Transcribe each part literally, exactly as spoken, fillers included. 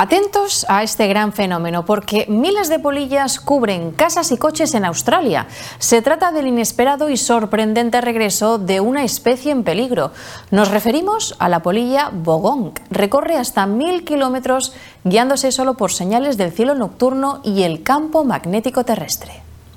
Atentos a este gran fenómeno, porque miles de polillas cubren casas y coches en Australia. Se trata del inesperado y sorprendente regreso de una especie en peligro. Nos referimos a la polilla bogong. Recorre hasta mil kilómetros guiándose solo por señales del cielo nocturno y el campo magnético terrestre.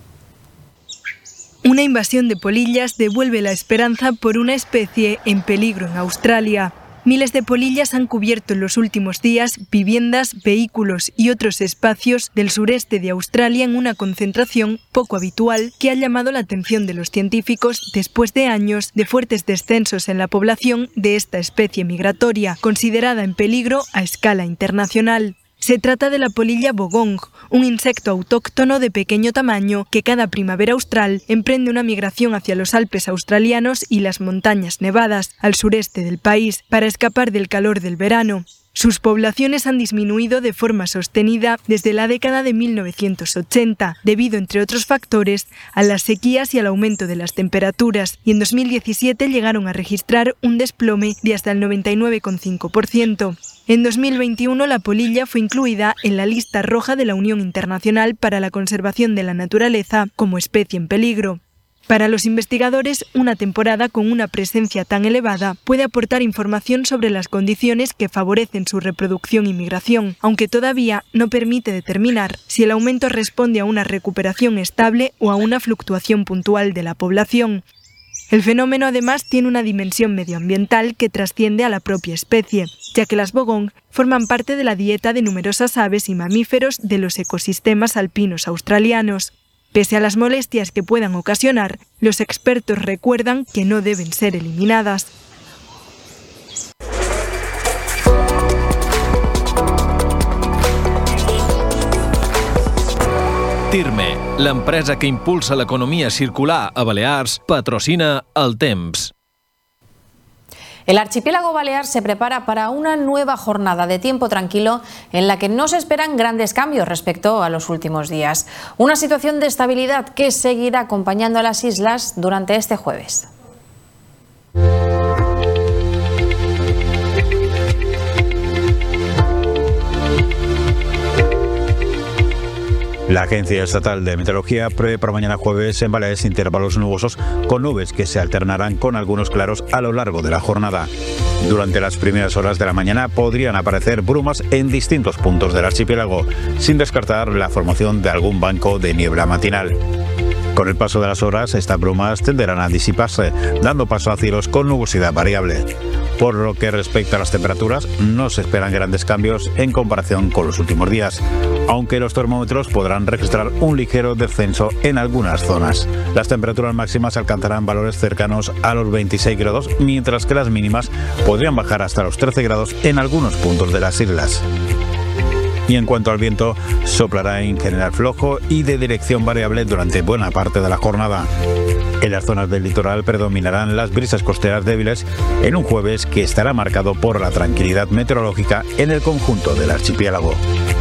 Una invasión de polillas devuelve la esperanza por una especie en peligro en Australia. Miles de polillas han cubierto en los últimos días viviendas, vehículos y otros espacios del sureste de Australia en una concentración poco habitual que ha llamado la atención de los científicos después de años de fuertes descensos en la población de esta especie migratoria, considerada en peligro a escala internacional. Se trata de la polilla bogong, un insecto autóctono de pequeño tamaño que cada primavera austral emprende una migración hacia los Alpes australianos y las montañas nevadas, al sureste del país, para escapar del calor del verano. Sus poblaciones han disminuido de forma sostenida desde la década de mil novecientos ochenta, debido, entre otros factores, a las sequías y al aumento de las temperaturas, y en dos mil diecisiete llegaron a registrar un desplome de hasta el noventa y nueve coma cinco por ciento. En dos mil veintiuno la polilla fue incluida en la lista roja de la Unión Internacional para la Conservación de la Naturaleza como especie en peligro. Para los investigadores, una temporada con una presencia tan elevada puede aportar información sobre las condiciones que favorecen su reproducción y migración, aunque todavía no permite determinar si el aumento responde a una recuperación estable o a una fluctuación puntual de la población. El fenómeno además tiene una dimensión medioambiental que trasciende a la propia especie, ya que las bogong forman parte de la dieta de numerosas aves y mamíferos de los ecosistemas alpinos australianos. Pese a las molestias que puedan ocasionar, los expertos recuerdan que no deben ser eliminadas. Tirme, l'empresa que impulsa l'economia circular a Balears, patrocina El Temps. El archipiélago balear se prepara para una nueva jornada de tiempo tranquilo en la que no se esperan grandes cambios respecto a los últimos días. Una situación de estabilidad que seguirá acompañando a las islas durante este jueves. La Agencia Estatal de Meteorología prevé para mañana jueves en Baleares intervalos nubosos con nubes que se alternarán con algunos claros a lo largo de la jornada. Durante las primeras horas de la mañana podrían aparecer brumas en distintos puntos del archipiélago, sin descartar la formación de algún banco de niebla matinal. Con el paso de las horas, estas brumas tenderán a disiparse, dando paso a cielos con nubosidad variable. Por lo que respecta a las temperaturas, no se esperan grandes cambios en comparación con los últimos días, aunque los termómetros podrán registrar un ligero descenso en algunas zonas. Las temperaturas máximas alcanzarán valores cercanos a los veintiséis grados, mientras que las mínimas podrían bajar hasta los trece grados en algunos puntos de las islas. Y en cuanto al viento, soplará en general flojo y de dirección variable durante buena parte de la jornada. En las zonas del litoral predominarán las brisas costeras débiles en un jueves que estará marcado por la tranquilidad meteorológica en el conjunto del archipiélago.